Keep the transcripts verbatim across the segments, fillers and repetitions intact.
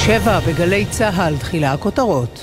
שבע בגלי צהל, תחילה הכותרות.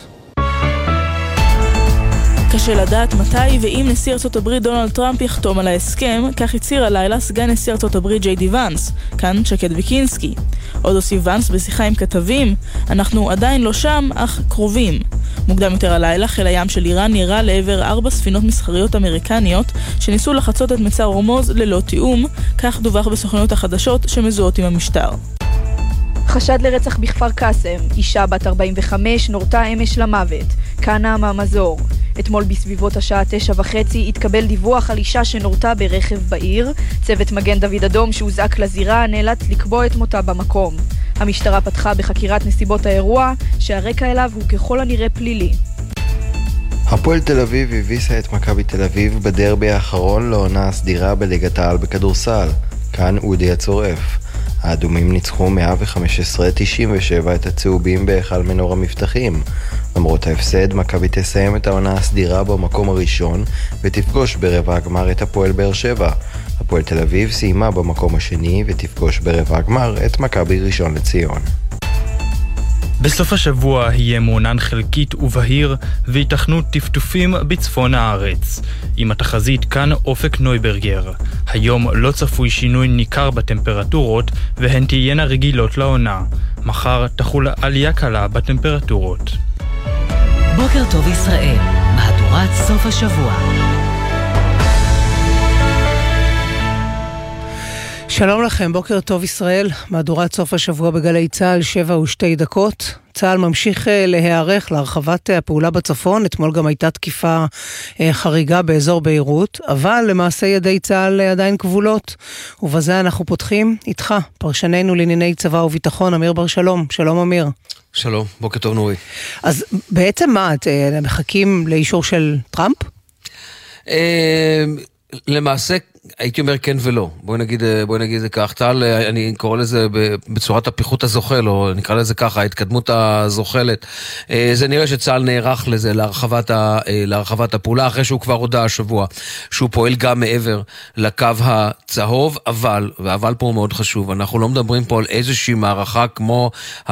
קשה לדעת מתי ואם נשיא ארצות הברית דונלד טראמפ יחתום על ההסכם, כך הצהיר הלילה סגן נשיא ארצות הברית ג'יי די ונס, כאן שקד ויקינסקי. עוד הוסיף ונס בשיחה עם כתבים, אנחנו עדיין לא שם, אך קרובים. מוקדם יותר הלילה, חיל הים של איראן ירה לעבר ארבע ספינות מסחריות אמריקניות שניסו לחצות את מצר הורמוז ללא תיאום, כך דווח בסוכנויות החדשות שמזוהות עם המשטר. חשד לרצח בכפר קאסם, אישה בת ארבעים וחמש נורתה אמש למוות, כאנה מהמזור. אתמול בסביבות השעה תשע וחצי התקבל דיווח על אישה שנורתה ברכב בעיר. צוות מגן דוד אדום שהוזעק לזירה נאלץ לקבוע את מותה במקום. המשטרה פתחה בחקירת נסיבות האירוע, שהרקע אליו הוא ככל הנראה פלילי. הפועל תל אביב הביסה את מכבי תל אביב בדרבי האחרון לעונה הסדירה בליגת העל בכדורסל. כאן אודי הצורף. האדומים ניצחו מאה וחמש עשרה תשעים ושבע את הצהובים בהיכל מנור המבטחים. למרות ההפסד, מכבי תסיים את העונה הסדירה במקום הראשון ותפגוש ברבע הגמר את הפועל באר שבע. הפועל תל אביב סיימה במקום השני ותפגוש ברבע הגמר את מכבי ראשון לציון. בסוף השבוע יהיה מעונן חלקית ובהיר והתכנות טפטופים בצפון הארץ. עם התחזית כאן אופק נויברגר. היום לא צפוי שינוי ניכר בטמפרטורות והן תהיינה רגילות לעונה. מחר תחול עלייה קלה בטמפרטורות. בוקר טוב ישראל, מהדורת סוף השבוע. שלום לכם, בוקר טוב ישראל, מהדורת סוף השבוע בגלי צהל, שבע ושתי דקות. צהל ממשיך להיערך להרחבת הפעולה בצפון, אתמול גם הייתה תקיפה חריגה באזור ביירות, אבל למעשה ידי צהל עדיין כבולות, ובזה אנחנו פותחים איתך, פרשננו לענייני צבא וביטחון, אמיר בר שלום. שלום אמיר. שלום, בוקר טוב נורי. אז בעצם מה, אתם מחכים לאישור של טראמפ? למעשה, הייתי אומר כן ולא. בואי נגיד, בואי נגיד זה כך. טל, אני קורא לזה בצורת הפיחות הזוחל, או נקרא לזה ככה, ההתקדמות הזוחלת. זה נראה שצה"ל נערך לזה, להרחבת, ה, להרחבת הפעולה, אחרי שהוא כבר הודע השבוע, שהוא פועל גם מעבר לקו הצהוב, אבל, והאבל פה מאוד חשוב, אנחנו לא מדברים פה על איזושהי מערכה כמו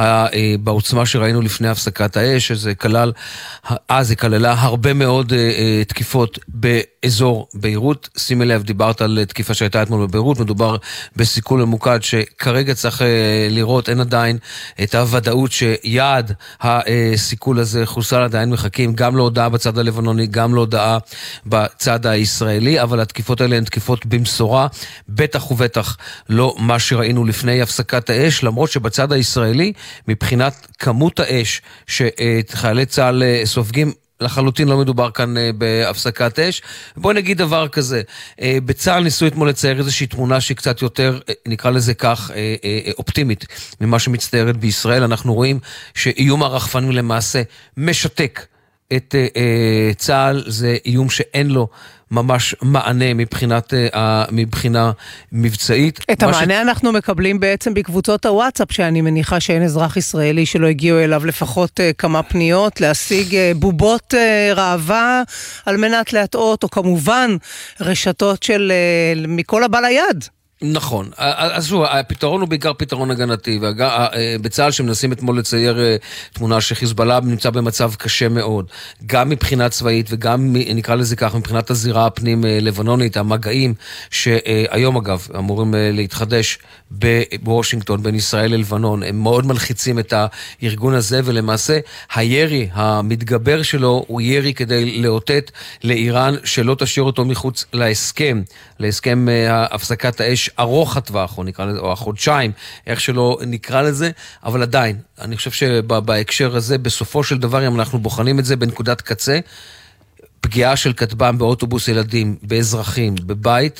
בעוצמה שראינו לפני הפסקת האש, שזה כלל, אז זה כללה הרבה מאוד תקיפות באזור ביירות. שימי לב, דיברת על תקיפה שהייתה אתמול בביירות, מדובר בסיכול ממוקד שכרגע צריך לראות, אין עדיין את הוודאות שיעד הסיכול הזה חוסל, עדיין מחכים גם להודעה בצד הלבנוני, גם להודעה בצד הישראלי, אבל התקיפות האלה הן תקיפות במשורה, בטח ובטח לא מה שראינו לפני הפסקת האש, למרות שבצד הישראלי, מבחינת כמות האש שחיילי צה"ל סופגים, לחלוטין לא מדובר כאן בהפסקת אש. בואו נגיד דבר כזה, בצה"ל ניסו אתמול לצייר איזושהי תמונה שהיא קצת יותר, נקרא לזה כך, אופטימית ממה שמצטיירת בישראל. אנחנו רואים שאיום הרחפנים למעשה משתק את צה"ל, זה איום שאין לו ממש מענה מבחינת, מבחינה מבצעית. את המענה ש... אנחנו מקבלים בעצם בקבוצות הוואטסאפ, שאני מניחה שאין אזרח ישראלי שלא הגיעו אליו לפחות כמה פניות, להשיג בובות רעבה על מנת להטעות, או כמובן רשתות של מכל הבא ליד. נכון, אז שוב, הפתרון הוא בעיקר פתרון הגנתי, בצה"ל שמנסים אתמול לצייר תמונה שחיזבאללה נמצא במצב קשה מאוד, גם מבחינה צבאית וגם נקרא לזה כך, מבחינת הזירה הפנים לבנונית, המגעים שהיום אגב אמורים להתחדש בוושינגטון בין ישראל ללבנון, הם מאוד מלחיצים את הארגון הזה, ולמעשה הירי המתגבר שלו הוא ירי כדי לאותת לאיראן שלא תשאיר אותו מחוץ להסכם, להסכם הפסקת האש ארוך הטווח, או נקרא לזה, או החודשיים, איך שלא נקרא לזה, אבל עדיין, אני חושב שבהקשר הזה, בסופו של דבר, אם אנחנו בוחנים את זה בנקודת קצה, פגיעה של כטב"ם באוטובוס ילדים, באזרחים, בבית,